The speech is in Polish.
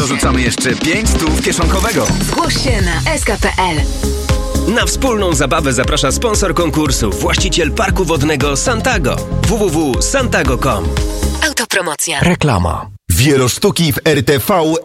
dorzucamy jeszcze 500 kieszonkowego. Zgłoś się na sk.pl. Na wspólną zabawę zaprasza sponsor konkursu, właściciel parku wodnego Santago. www.santago.com. Autopromocja. Reklama. Wielosztuki w RTV